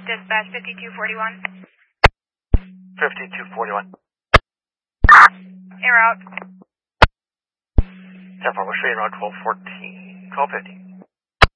Dispatch 5241. 5241. En route. 10-4, we'll show you around 1214. 1250.